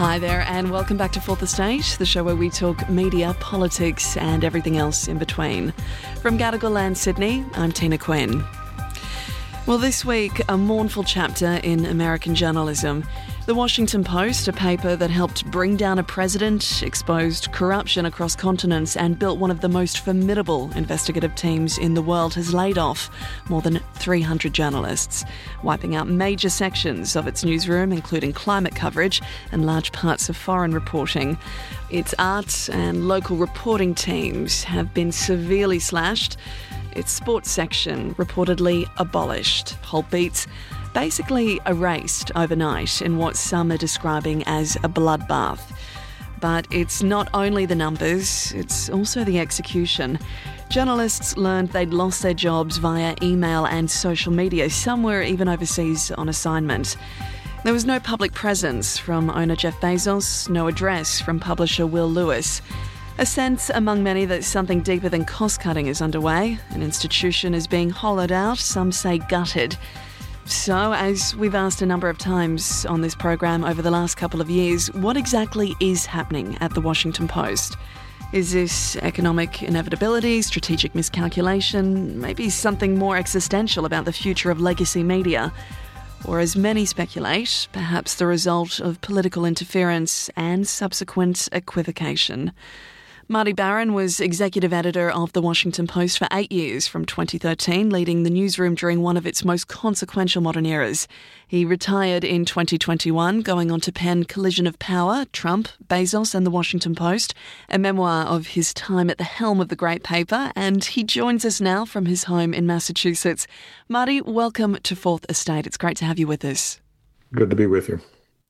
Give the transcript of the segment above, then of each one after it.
Hi there and welcome back to Fourth Estate, the show where we talk media, politics and everything else in between. From Gadigal Land, Sydney, I'm Tina Quinn. Well, this week, a mournful chapter in American journalism. The Washington Post, a paper that helped bring down a president, exposed corruption across continents and built one of the most formidable investigative teams in the world, has laid off more than 300 journalists, wiping out major sections of its newsroom, including climate coverage and large parts of foreign reporting. Its art and local reporting teams have been severely slashed. Its sports section reportedly abolished. Whole beats basically erased overnight in what some are describing as a bloodbath. But it's not only the numbers, it's also the execution. Journalists learned they'd lost their jobs via email and social media. Some were even overseas on assignment. There was no public presence from owner Jeff Bezos, no address from publisher Will Lewis. A sense among many that something deeper than cost-cutting is underway. An institution is being hollowed out, some say gutted. So, as we've asked a number of times on this program over the last couple of years, what exactly is happening at the Washington Post? Is this economic inevitability, strategic miscalculation, maybe something more existential about the future of legacy media? Or, as many speculate, perhaps the result of political interference and subsequent equivocation? Marty Baron was executive editor of The Washington Post for 8 years, from 2013, leading the newsroom during one of its most consequential modern eras. He retired in 2021, going on to pen Collision of Power, Trump, Bezos and The Washington Post, a memoir of his time at the helm of the great paper, and he joins us now from his home in Massachusetts. Marty, welcome to Fourth Estate. It's great to have you with us. Good to be with you.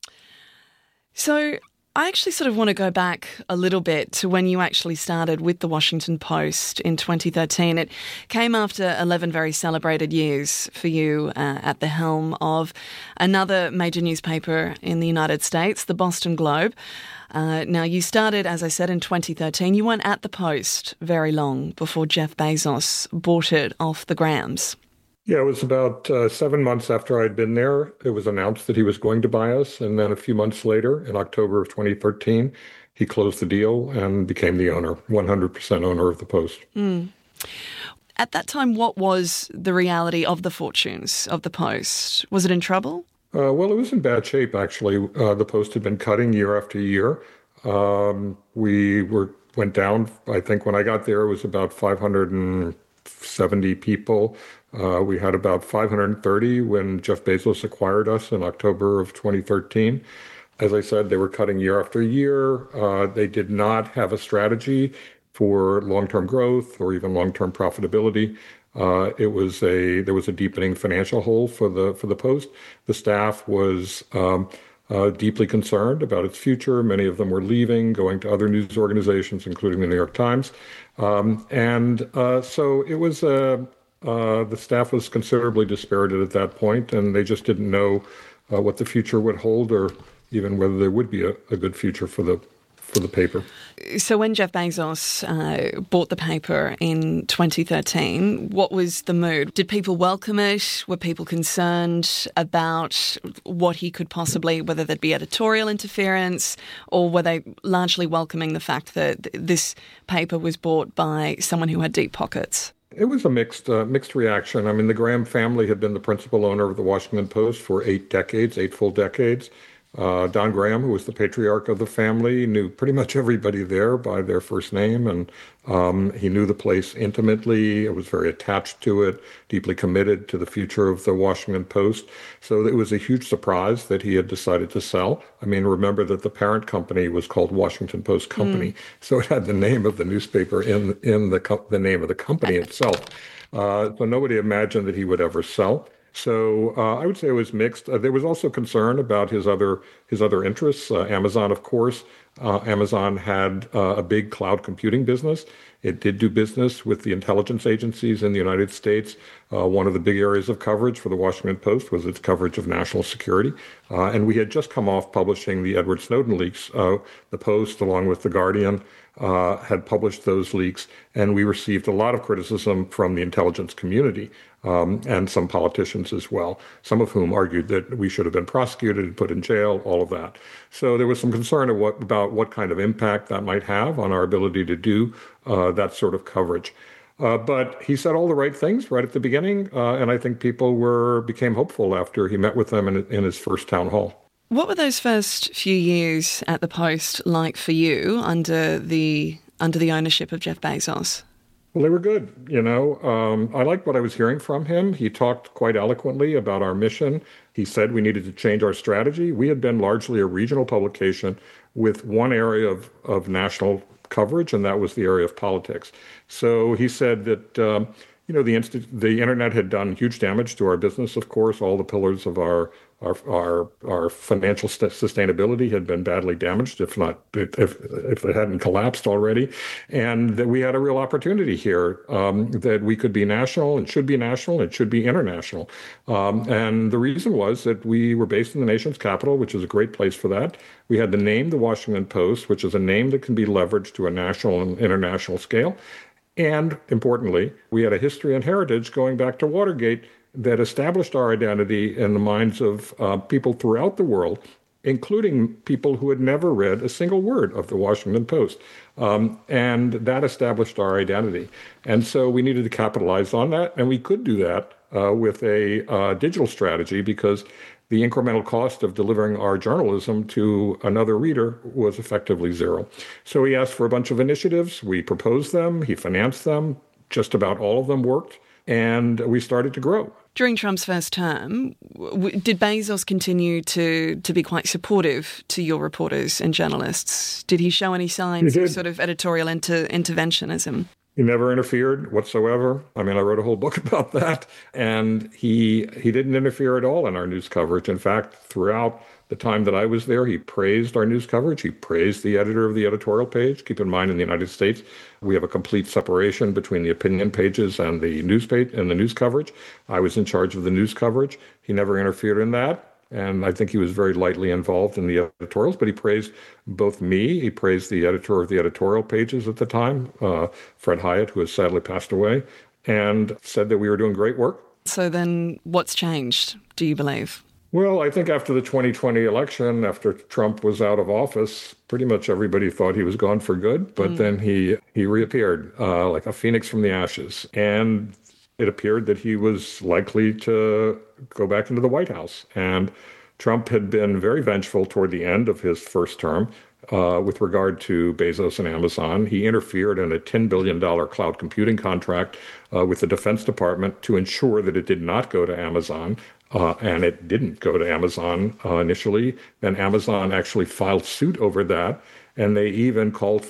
So, I actually sort of want to go back a little bit to when you actually started with The Washington Post in 2013. It came after 11 very celebrated years for you at the helm of another major newspaper in the United States, the Boston Globe. Now, you started, as I said, in 2013. You weren't at the Post very long before Jeff Bezos bought it off the Grahams. Yeah, it was about 7 months after I'd been there. It was announced that he was going to buy us. And then a few months later, in October of 2013, he closed the deal and became the owner, 100% owner of the Post. At that time, what was the reality of the fortunes of the Post? Was it in trouble? Well, it was in bad shape, actually. The Post had been cutting year after year. Went down, I think when I got there, it was about 570 people. We had about 530 when Jeff Bezos acquired us in October of 2013. As I said, they were cutting year after year. They did not have a strategy for long-term growth or even long-term profitability. There was a deepening financial hole for the Post. The staff was deeply concerned about its future. Many of them were leaving, going to other news organizations, including the New York Times. So it was the staff was considerably dispirited at that point, and they just didn't know what the future would hold, or even whether there would be a good future for the paper. So when Jeff Bezos bought the paper in 2013, what was the mood? Did people welcome it? Were people concerned about what he could possibly, whether there'd be editorial interference, or were they largely welcoming the fact that this paper was bought by someone who had deep pockets? It was a mixed reaction. I mean, the Graham family had been the principal owner of the Washington Post for 8 full decades. Don Graham, who was the patriarch of the family, knew pretty much everybody there by their first name, and he knew the place intimately. It was very attached to it, deeply committed to the future of the Washington Post. So it was a huge surprise that he had decided to sell. I mean, remember that the parent company was called Washington Post Company, so it had the name of the newspaper in the name of the company itself. So nobody imagined that he would ever sell. So I would say it was mixed. There was also concern about his other interests. Amazon, of course. Amazon had a big cloud computing business. It did do business with the intelligence agencies in the United States. One of the big areas of coverage for the Washington Post was its coverage of national security. And we had just come off publishing the Edward Snowden leaks. The Post, along with The Guardian, had published those leaks, and we received a lot of criticism from the intelligence community and some politicians as well, some of whom argued that we should have been prosecuted and put in jail, all of that. So there was some concern about what kind of impact that might have on our ability to do that sort of coverage. But he said all the right things right at the beginning, and I think people became hopeful after he met with them in his first town hall. What were those first few years at the Post like for you under the ownership of Jeff Bezos? Well, they were good. I liked what I was hearing from him. He talked quite eloquently about our mission. He said we needed to change our strategy. We had been largely a regional publication with one area of national coverage, and that was the area of politics. So he said that the internet had done huge damage to our business. Of course, all the pillars of our financial sustainability had been badly damaged, if it hadn't collapsed already, and that we had a real opportunity here, that we could be national and should be national and should be international. And the reason was that we were based in the nation's capital, which is a great place for that. We had the name, the Washington Post, which is a name that can be leveraged to a national and international scale. And importantly, we had a history and heritage going back to Watergate that established our identity in the minds of people throughout the world, including people who had never read a single word of the Washington Post. And that established our identity. And so we needed to capitalize on that. And we could do that with a digital strategy, because the incremental cost of delivering our journalism to another reader was effectively zero. So he asked for a bunch of initiatives. We proposed them. He financed them. Just about all of them worked. And we started to grow. During Trump's first term, did Bezos continue to be quite supportive to your reporters and journalists? Did he show any signs of sort of editorial interventionism? He never interfered whatsoever. I mean, I wrote a whole book about that. And he didn't interfere at all in our news coverage. In fact, throughout the time that I was there, he praised our news coverage. He praised the editor of the editorial page. Keep in mind, in the United States, we have a complete separation between the opinion pages and the news page and the news coverage. I was in charge of the news coverage. He never interfered in that. And I think he was very lightly involved in the editorials, but he praised both me. He praised the editor of the editorial pages at the time, Fred Hiatt, who has sadly passed away, and said that we were doing great work. So then what's changed, do you believe? Well, I think after the 2020 election, after Trump was out of office, pretty much everybody thought he was gone for good. But then he reappeared like a phoenix from the ashes. And it appeared that he was likely to go back into the White House. And Trump had been very vengeful toward the end of his first term with regard to Bezos and Amazon. He interfered in a $10 billion cloud computing contract with the Defense Department to ensure that it did not go to Amazon. And it didn't go to Amazon initially. Then Amazon actually filed suit over that. And they even called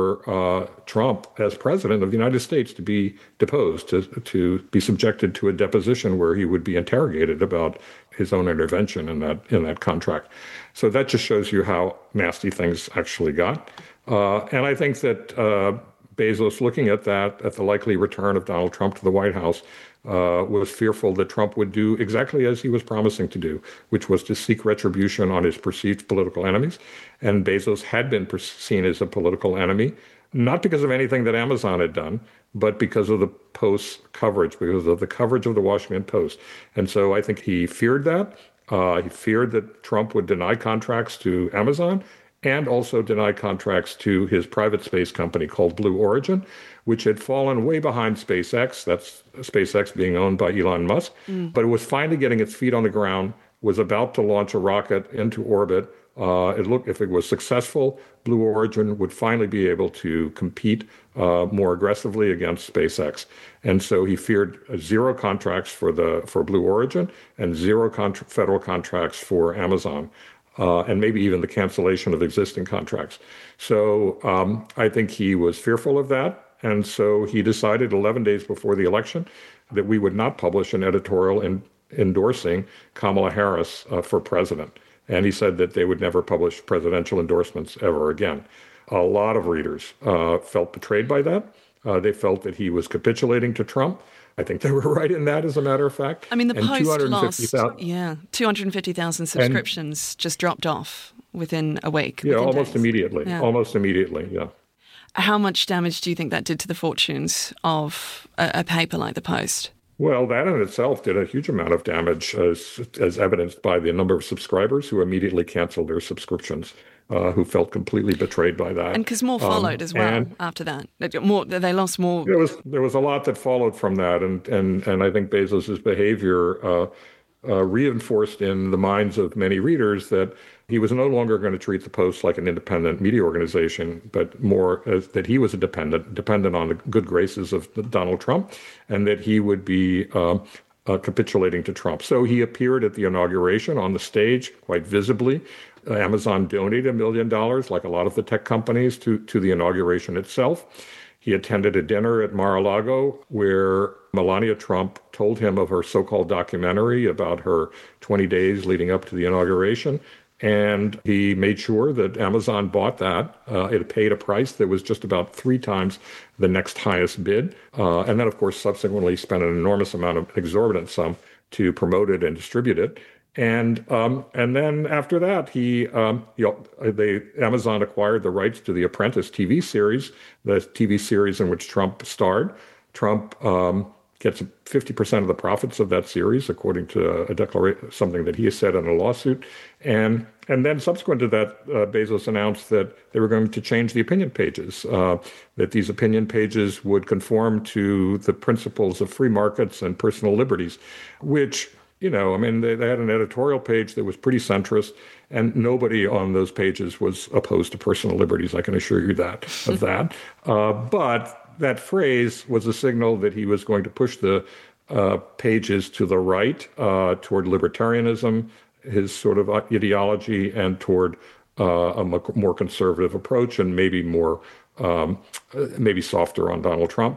for Trump, as president of the United States, to be deposed, to be subjected to a deposition where he would be interrogated about his own intervention in that contract. So that just shows you how nasty things actually got. And I think that Bezos, looking at that, at the likely return of Donald Trump to the White House, was fearful that Trump would do exactly as he was promising to do, which was to seek retribution on his perceived political enemies. And Bezos had been seen as a political enemy, not because of anything that Amazon had done, but because of the Post's coverage, because of the coverage of the Washington Post. And so I think he feared that. He feared that Trump would deny contracts to Amazon and also deny contracts to his private space company called Blue Origin, which had fallen way behind SpaceX. That's SpaceX being owned by Elon Musk. But it was finally getting its feet on the ground, was about to launch a rocket into orbit. If it was successful, Blue Origin would finally be able to compete more aggressively against SpaceX. And so he feared zero contracts for Blue Origin and zero federal contracts for Amazon. And maybe even the cancellation of existing contracts. So I think he was fearful of that. And so he decided 11 days before the election that we would not publish an editorial endorsing Kamala Harris for president. And he said that they would never publish presidential endorsements ever again. A lot of readers felt betrayed by that. They felt that he was capitulating to Trump. I think they were right in that, as a matter of fact. I mean, the Post lost 250,000 subscriptions just dropped off within a week. Yeah, almost immediately. Yeah. Almost immediately, yeah. How much damage do you think that did to the fortunes of a paper like the Post? Well, that in itself did a huge amount of damage, as evidenced by the number of subscribers who immediately canceled their subscriptions, who felt completely betrayed by that. And because more followed as well And after that. They lost more. there was a lot that followed from that, and I think Bezos's behavior reinforced in the minds of many readers that he was no longer going to treat the Post like an independent media organization, but more as that he was a dependent on the good graces of Donald Trump, and that he would be capitulating to Trump. So he appeared at the inauguration on the stage quite visibly. Amazon donated $1 million, like a lot of the tech companies, to the inauguration itself. He attended a dinner at Mar-a-Lago where Melania Trump told him of her so-called documentary about her 20 days leading up to the inauguration. And he made sure that Amazon bought that. It paid a price that was just about 3 times the next highest bid. And then, of course, subsequently spent an enormous amount of exorbitant sum to promote it and distribute it. And then after that, Amazon acquired the rights to the Apprentice TV series, the TV series in which Trump starred. Trump gets 50% of the profits of that series, according to a declaration, something that he has said in a lawsuit. And then subsequent to that, Bezos announced that they were going to change the opinion pages, that these opinion pages would conform to the principles of free markets and personal liberties, which, they had an editorial page that was pretty centrist, and nobody on those pages was opposed to personal liberties. I can assure you of that. But that phrase was a signal that he was going to push the pages to the right, toward libertarianism, his sort of ideology, and toward a more conservative approach, and maybe softer on Donald Trump.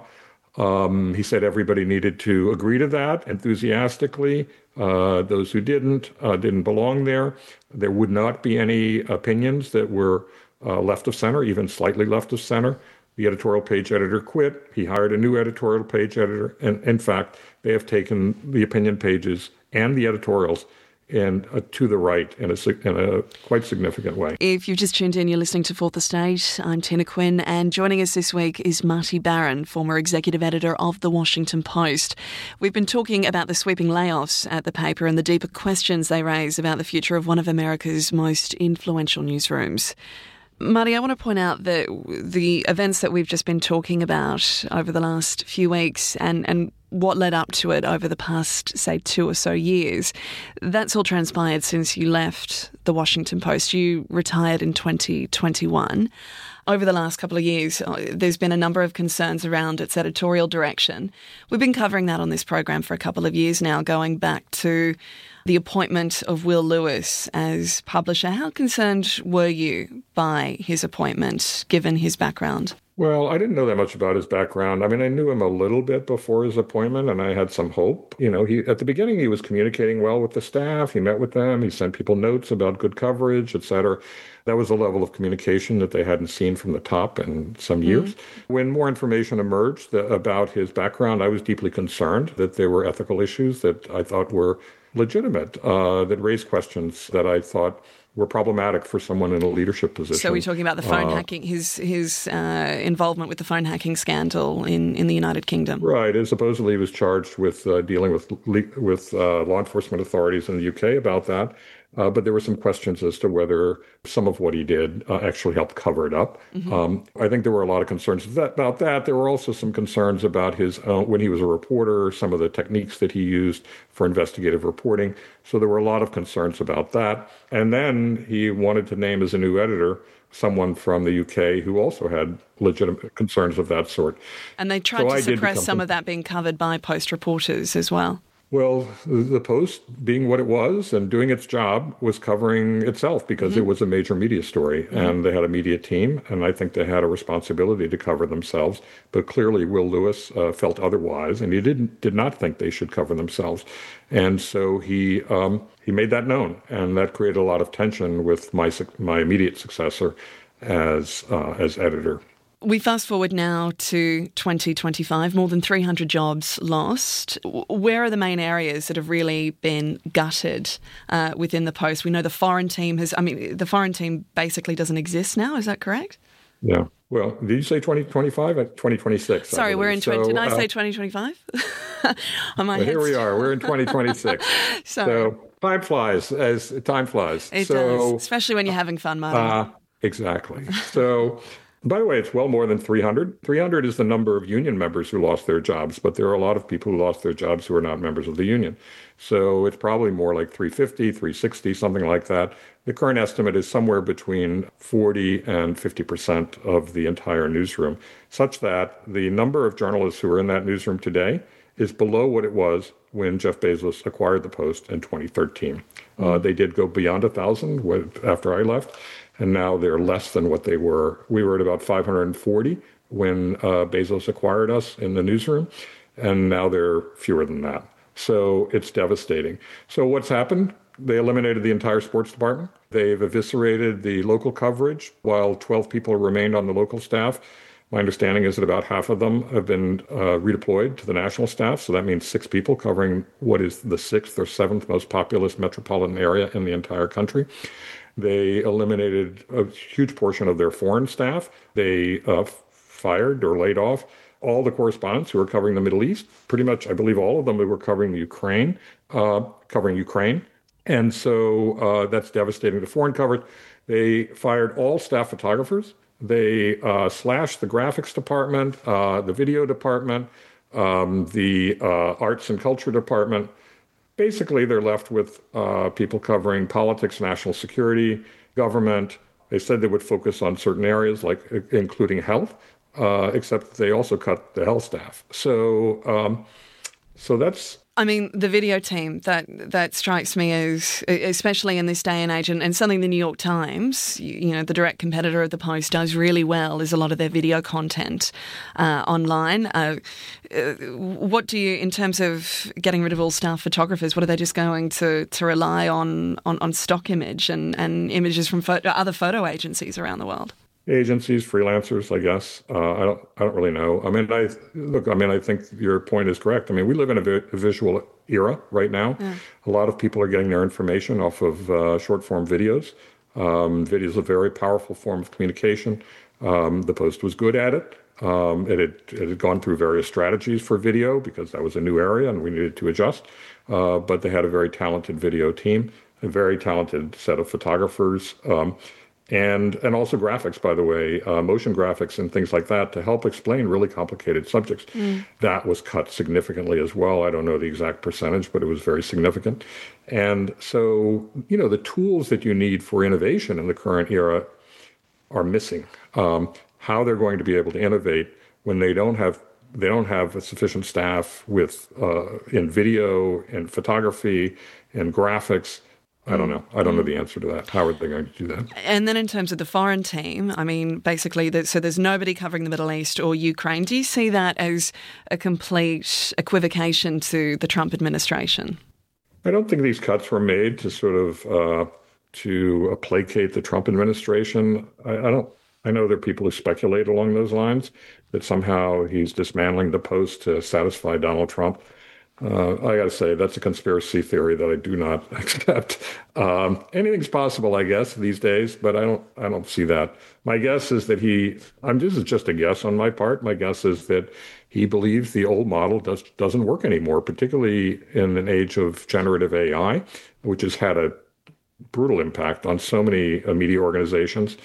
He said everybody needed to agree to that enthusiastically. Those who didn't belong there. There would not be any opinions that were left of center, even slightly left of center. The editorial page editor quit. He hired a new editorial page editor. And in fact, they have taken the opinion pages and the editorials and to the right in a quite significant way. If you've just tuned in, you're listening to Fourth Estate. I'm Tina Quinn, and joining us this week is Marty Baron, former executive editor of The Washington Post. We've been talking about the sweeping layoffs at the paper and the deeper questions they raise about the future of one of America's most influential newsrooms. Marty, I want to point out that the events that we've just been talking about over the last few weeks and what led up to it over the past, say, 2 or so years, that's all transpired since you left The Washington Post. You retired in 2021. Over the last couple of years, there's been a number of concerns around its editorial direction. We've been covering that on this program for a couple of years now, going back to the appointment of Will Lewis as publisher. How concerned were you by his appointment, given his background? Well, I didn't know that much about his background. I mean, I knew him a little bit before his appointment, and I had some hope. At the beginning, he was communicating well with the staff. He met with them. He sent people notes about good coverage, et cetera. That was a level of communication that they hadn't seen from the top in some years. When more information emerged about his background, I was deeply concerned that there were ethical issues that I thought were legitimate, that raised questions that I thought were problematic for someone in a leadership position. So we're talking about the phone hacking, his involvement with the phone hacking scandal in the United Kingdom. Right. And supposedly he was charged with dealing with law enforcement authorities in the UK about that. But there were some questions as to whether some of what he did actually helped cover it up. I think there were a lot of concerns about that. There were also some concerns about his, when he was a reporter, some of the techniques that he used for investigative reporting. So there were a lot of concerns about that. And then he wanted to name as a new editor someone from the UK who also had legitimate concerns of that sort. And they tried to suppress some of that being covered by Post reporters as well. Well, the Post, being what it was and doing its job, was covering itself because it was a major media story. And they had a media team, and I think they had a responsibility to cover themselves. But clearly, Will Lewis felt otherwise, and he did not think they should cover themselves. And so he made that known, and that created a lot of tension with my immediate successor as editor. We fast forward now to 2025, more than 300 jobs lost. Where are the main areas that have really been gutted within the Post? We know the foreign team basically doesn't exist now. Is that correct? Yeah. Well, did you say 2025? 2026, I Sorry, we're believe. in 20. Did I say 2025? On my head. Here we are. We're in 2026. Sorry. So time flies as time flies. It does, especially when you're having fun, Martin. Exactly. So, by the way, it's well more than 300. 300 is the number of union members who lost their jobs, but there are a lot of people who lost their jobs who are not members of the union. So it's probably more like 350, 360, something like that. The current estimate is somewhere between 40 and 50% of the entire newsroom, such that the number of journalists who are in that newsroom today is below what it was when Jeff Bezos acquired the Post in 2013. They did go beyond 1,000 after I left, and now they're less than what they were. We were at about 540 when Bezos acquired us in the newsroom, and now they're fewer than that. So it's devastating. So what's happened? They eliminated the entire sports department. They've eviscerated the local coverage while 12 people remained on the local staff. My understanding is that about half of them have been redeployed to the national staff. So that means 6 people covering what is the 6th or 7th most populous metropolitan area in the entire country. They eliminated a huge portion of their foreign staff. They fired or laid off all the correspondents who were covering the Middle East. Pretty much, I believe all of them who were covering Ukraine. And so that's devastating to foreign coverage. They fired all staff photographers. They slashed the graphics department, the video department, the arts and culture department. Basically, they're left with people covering politics, national security, government. They said they would focus on certain areas, like including health, except they also cut the health staff. So that's... I mean, the video team, that strikes me as, especially in this day and age, and something the New York Times, you know, the direct competitor of the Post, does really well is a lot of their video content online. What do you, in terms of getting rid of all staff photographers, what are they just going to rely on stock image and images from other photo agencies around the world? Agencies, freelancers, I guess. I don't really know. I mean, I think your point is correct. I mean, we live in a visual era right now. Yeah. A lot of people are getting their information off of short form videos. Video is a very powerful form of communication. The Post was good at it. It had gone through various strategies for video because that was a new area and we needed to adjust. But they had a very talented video team, a very talented set of photographers. And also graphics, by the way, motion graphics and things like that to help explain really complicated subjects. That was cut significantly as well. I don't know the exact percentage, but it was very significant. And so, you know, the tools that you need for innovation in the current era are missing. How they're going to be able to innovate when they don't have a sufficient staff with in video and photography and graphics. I don't know. I don't know the answer to that. How are they going to do that? And then in terms of the foreign team, I mean, basically, so there's nobody covering the Middle East or Ukraine. Do you see that as a complete equivocation to the Trump administration? I don't think these cuts were made to sort of to placate the Trump administration. I know there are people who speculate along those lines that somehow he's dismantling the Post to satisfy Donald Trump. I got to say, that's a conspiracy theory that I do not accept. Anything's possible, I guess, these days, but I don't see that. My guess is that this is just a guess on my part. My guess is that he believes the old model doesn't work anymore, particularly in an age of generative AI, which has had a brutal impact on so many media organizations.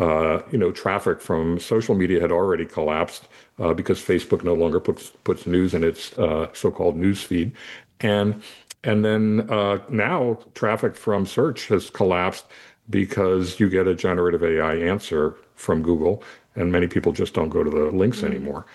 Traffic from social media had already collapsed because Facebook no longer puts news in its so-called news feed. And then now traffic from search has collapsed because you get a generative AI answer from Google, and many people just don't go to the links anymore.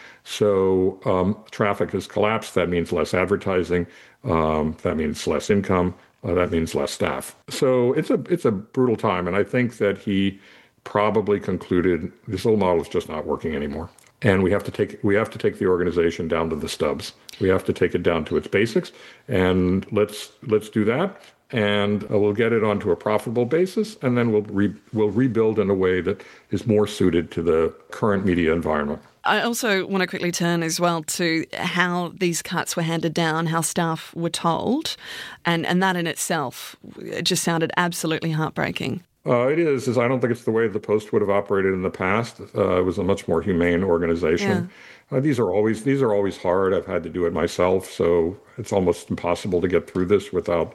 So traffic has collapsed. That means less advertising. That means less income. That means less staff. So it's a brutal time, and I think that he probably concluded this old model is just not working anymore, and we have to take the organization down to the stubs. We have to take it down to its basics, and let's do that, and we'll get it onto a profitable basis, and then we'll rebuild in a way that is more suited to the current media environment. I also want to quickly turn as well to how these cuts were handed down, how staff were told, and that in itself just sounded absolutely heartbreaking. It is. I don't think it's the way the Post would have operated in the past. It was a much more humane Yeah. organization. These are always hard. I've had to do it myself, so it's almost impossible to get through this without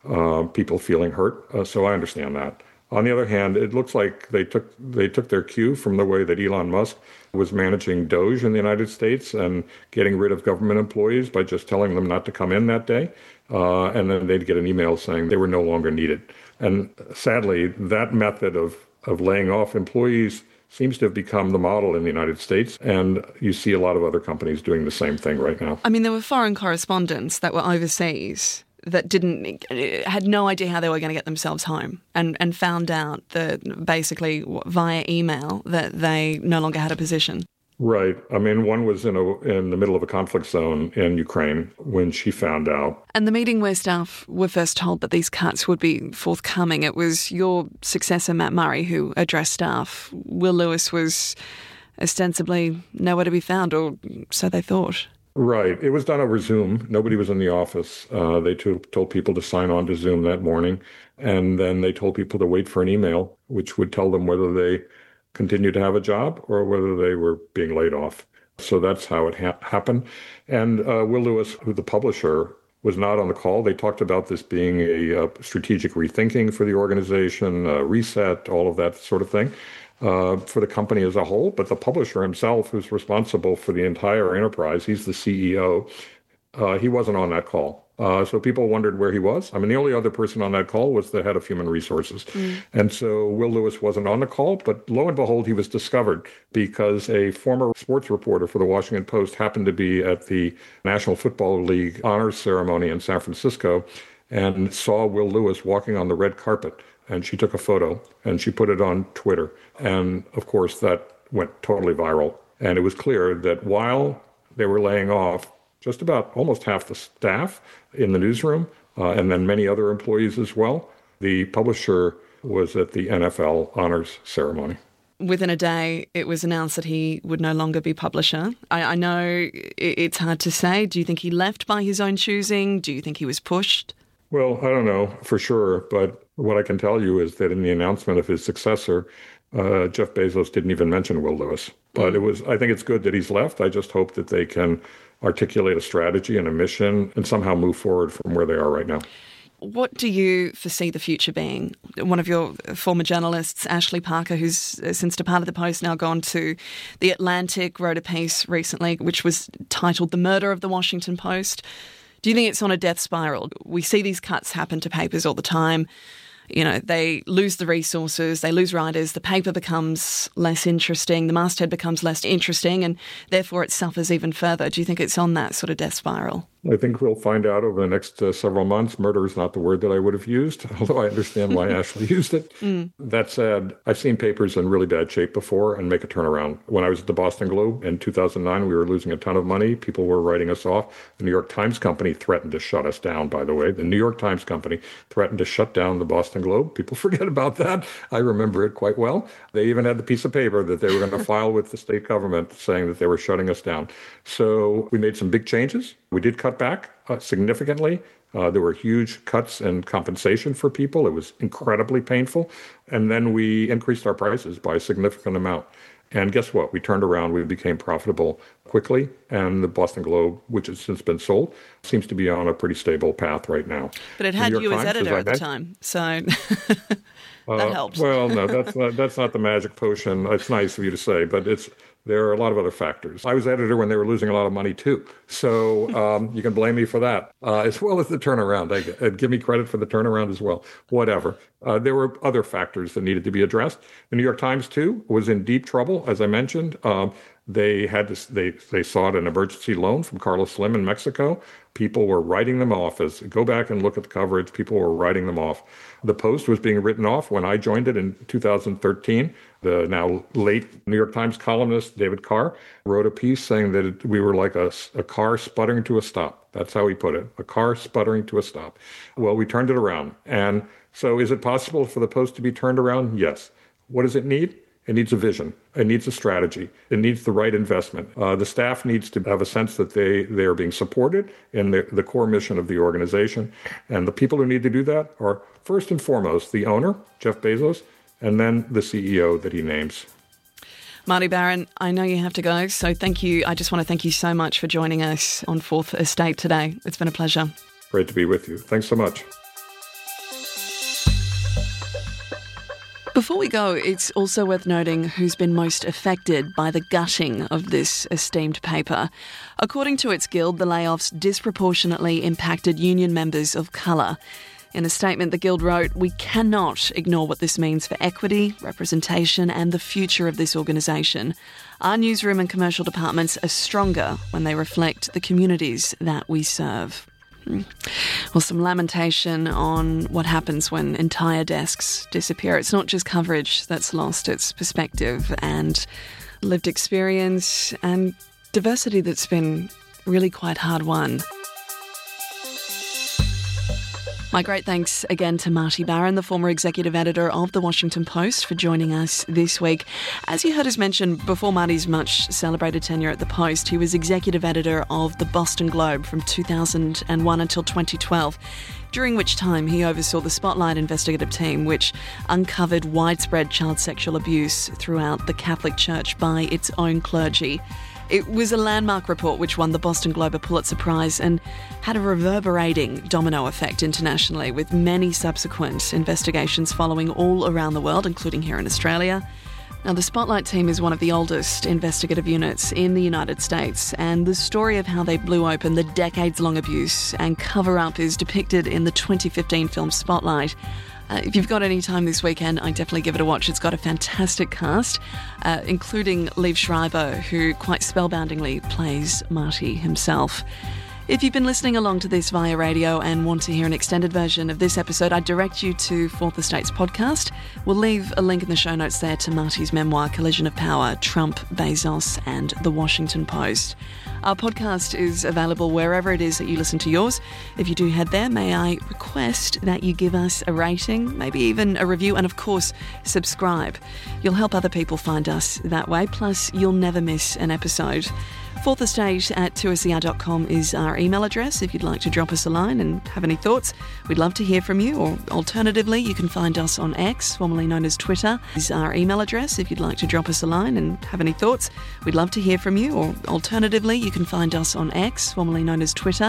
people feeling hurt. So I understand that. On the other hand, it looks like they took their cue from the way that Elon Musk was managing Doge in the United States and getting rid of government employees by just telling them not to come in that day. And then they'd get an email saying they were no longer needed. And sadly, that method of laying off employees seems to have become the model in the United States. And you see a lot of other companies doing the same thing right now. I mean, there were foreign correspondents that were overseas that had no idea how they were going to get themselves home and found out that basically via email that they no longer had a position. Right. I mean, one was in the middle of a conflict zone in Ukraine when she found out. And the meeting where staff were first told that these cuts would be forthcoming, it was your successor, Matt Murray, who addressed staff. Will Lewis was ostensibly nowhere to be found, or so they thought. Right. It was done over Zoom. Nobody was in the office. They told people to sign on to Zoom that morning. And then they told people to wait for an email, which would tell them whether they continued to have a job or whether they were being laid off. So that's how it happened. And Will Lewis, who the publisher, was not on the call. They talked about this being a strategic rethinking for the organization, a reset, all of that sort of thing. For the company as a whole, but the publisher himself, who's responsible for the entire enterprise, he's the CEO, he wasn't on that call. So people wondered where he was. I mean, the only other person on that call was the head of human resources. And so Will Lewis wasn't on the call, but lo and behold, he was discovered because a former sports reporter for the Washington Post happened to be at the National Football League honors ceremony in San Francisco and saw Will Lewis walking on the red carpet. And she took a photo and she put it on Twitter. And of course, that went totally viral. And it was clear that while they were laying off just about almost half the staff in the newsroom, and then many other employees as well, the publisher was at the NFL honors ceremony. Within a day, it was announced that he would no longer be publisher. I know it's hard to say. Do you think he left by his own choosing? Do you think he was pushed? Well, I don't know for sure, but what I can tell you is that in the announcement of his successor, Jeff Bezos didn't even mention Will Lewis. But I think it's good that he's left. I just hope that they can articulate a strategy and a mission and somehow move forward from where they are right now. What do you foresee the future being? One of your former journalists, Ashley Parker, who's since departed the Post, now gone to The Atlantic, wrote a piece recently which was titled The Murder of the Washington Post. Do you think it's on a death spiral? We see these cuts happen to papers all the time. You know, they lose the resources, they lose writers, the paper becomes less interesting, the masthead becomes less interesting, and therefore it suffers even further. Do you think it's on that sort of death spiral? I think we'll find out over the next several months. Murder is not the word that I would have used, although I understand why Ashley used it. That said, I've seen papers in really bad shape before and make a turnaround. When I was at the Boston Globe in 2009, we were losing a ton of money. People were writing us off. The New York Times Company threatened to shut us down, by the way. The New York Times Company threatened to shut down the Boston Globe. People forget about that. I remember it quite well. They even had the piece of paper that they were going to file with the state government saying that they were shutting us down. So we made some big changes. We did cut back significantly. There were huge cuts in compensation for people. It was incredibly painful. And then we increased our prices by a significant amount. And guess what? We turned around. We became profitable quickly. And the Boston Globe, which has since been sold, seems to be on a pretty stable path right now. But it had you as editor at the time. So that helped. Well, no, that's not the magic potion. It's nice of you to say, but there are a lot of other factors. I was editor when they were losing a lot of money, too. So you can blame me for that, as well as the turnaround. Give me credit for the turnaround as well. Whatever. There were other factors that needed to be addressed. The New York Times, too, was in deep trouble, as I mentioned. They sought an emergency loan from Carlos Slim in Mexico. People were writing them off. Go back and look at the coverage. People were writing them off. The Post was being written off when I joined it in 2013. The now late New York Times columnist David Carr wrote a piece saying that we were like a car sputtering to a stop. That's how he put it, a car sputtering to a stop. Well, we turned it around. And so is it possible for the Post to be turned around? Yes. What does it need? It needs a vision. It needs a strategy. It needs the right investment. The staff needs to have a sense that they are being supported in the core mission of the organization. And the people who need to do that are, first and foremost, the owner, Jeff Bezos, and then the CEO that he names. Marty Barron, I know you have to go, so thank you. I just want to thank you so much for joining us on Fourth Estate today. It's been a pleasure. Great to be with you. Thanks so much. Before we go, it's also worth noting who's been most affected by the gutting of this esteemed paper. According to its guild, the layoffs disproportionately impacted union members of colour. In a statement, the Guild wrote, "We cannot ignore what this means for equity, representation and the future of this organisation. Our newsroom and commercial departments are stronger when they reflect the communities that we serve." Well, some lamentation on what happens when entire desks disappear. It's not just coverage that's lost, it's perspective and lived experience and diversity that's been really quite hard won. My great thanks again to Marty Barron, the former executive editor of The Washington Post, for joining us this week. As you heard us mention, before Marty's much celebrated tenure at the Post, he was executive editor of the Boston Globe from 2001 until 2012, during which time he oversaw the Spotlight investigative team, which uncovered widespread child sexual abuse throughout the Catholic Church by its own clergy. It was a landmark report which won the Boston Globe a Pulitzer Prize and had a reverberating domino effect internationally, with many subsequent investigations following all around the world, including here in Australia. Now, the Spotlight team is one of the oldest investigative units in the United States, and the story of how they blew open the decades-long abuse and cover-up is depicted in the 2015 film Spotlight. If you've got any time this weekend, I'd definitely give it a watch. It's got a fantastic cast, including Liev Schreiber, who quite spellboundingly plays Marty himself. If you've been listening along to this via radio and want to hear an extended version of this episode, I'd direct you to Fourth Estate's podcast. We'll leave a link in the show notes there to Marty's memoir, Collision of Power, Trump, Bezos and The Washington Post. Our podcast is available wherever it is that you listen to yours. If you do head there, may I request that you give us a rating, maybe even a review, and of course, subscribe. You'll help other people find us that way, plus you'll never miss an episode. Fourth Estate at 2SER.com is our email address if you'd like to drop us a line and have any thoughts. We'd love to hear from you, or alternatively, you can find us on X, formerly known as Twitter, is our email address if you'd like to drop us a line and have any thoughts. We'd love to hear from you, or alternatively, you can find us on X, formerly known as Twitter.